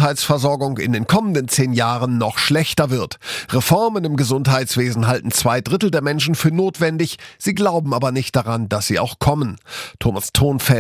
Gesundheitsversorgung in den kommenden 10 Jahren noch schlechter wird. Reformen im Gesundheitswesen halten 2/3 der Menschen für notwendig. Sie glauben aber nicht daran, dass sie auch kommen. Thomas Thonfeld